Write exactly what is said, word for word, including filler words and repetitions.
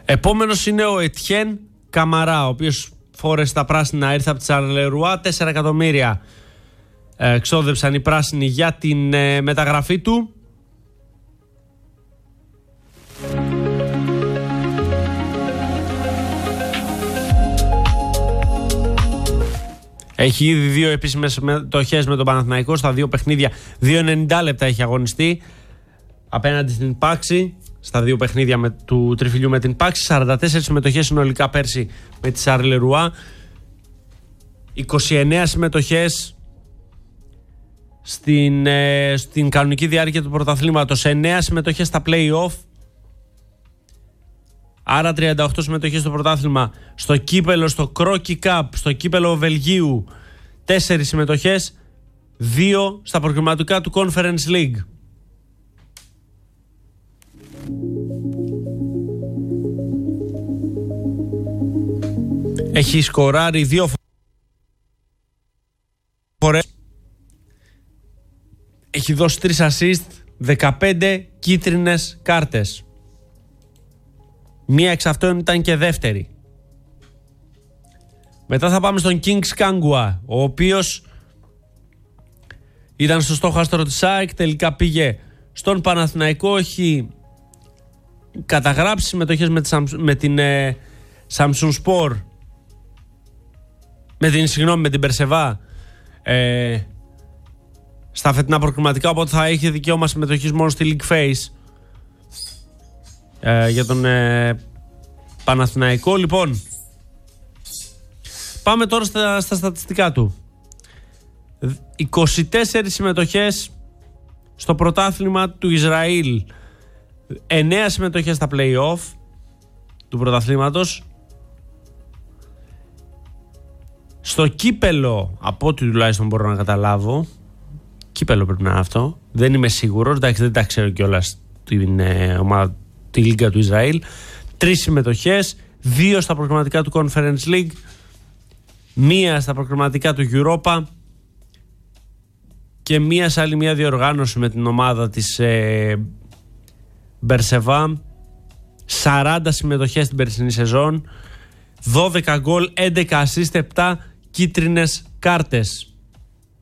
Επόμενος είναι ο Ετιέν Καμαρά, ο οποίος φόρεσε τα πράσινα, ήρθε από τη Σαρλερουά. Τέσσερα εκατομμύρια ε, ξόδεψαν οι πράσινοι για την ε, μεταγραφή του. Έχει ήδη δύο επίσημες συμμετοχές με τον Παναθηναϊκό στα δύο παιχνίδια. δύο ενενήντα λεπτά έχει αγωνιστεί απέναντι στην Πάξη. Στα δύο παιχνίδια με, του τριφυλιού με την Πάξη. σαράντα τέσσερις συμμετοχές συνολικά πέρσι με τη Σαρλερουά. είκοσι εννέα συμμετοχές στην, ε, στην κανονική διάρκεια του πρωταθλήματος. εννέα συμμετοχές στα play-off. Άρα τριάντα οκτώ συμμετοχές στο πρωτάθλημα. Στο κύπελο, στο Crocky Cup, στο κύπελο Βελγίου τέσσερις συμμετοχές. δύο στα προκριματικά του Conference League. Έχει σκοράρει δύο φορές. Έχει δώσει τρεις assist, δεκαπέντε κίτρινες κάρτες. Μία εξ αυτών ήταν και δεύτερη. Μετά θα πάμε στον Kings Kangwa, ο οποίος ήταν στο στόχαστρο της ΑΕΚ, τελικά πήγε στον Παναθηναϊκό. Έχει καταγράψει συμμετοχές με, με την ε, Samsung Sport, με την, συγγνώμη, με την Περσεβά ε, στα φετινά προκριματικά, οπότε θα έχει δικαίωμα συμμετοχής μόνο στη League Phase ε, για τον ε, Παναθηναϊκό. Λοιπόν, πάμε τώρα στα, στα στατιστικά του. είκοσι τέσσερις συμμετοχές στο πρωτάθλημα του Ισραήλ, εννέα συμμετοχές στα play-off του πρωταθλήματος. Στο κύπελο, από ό,τι τουλάχιστον μπορώ να καταλάβω, κύπελο πρέπει να είναι αυτό, δεν είμαι σίγουρος, εντάξει, δεν τα ξέρω κιόλας την ε, ομάδα, τη Λίγκα του Ισραήλ. Τρεις συμμετοχές, δύο στα προκριματικά του Conference League, μία στα προκριματικά του Europa και μία σε άλλη μία διοργάνωση με την ομάδα της ε, Μπερσεβά. σαράντα συμμετοχές στην περσινή σεζόν, δώδεκα γκολ, έντεκα assist, επτά κίτρινες κάρτες.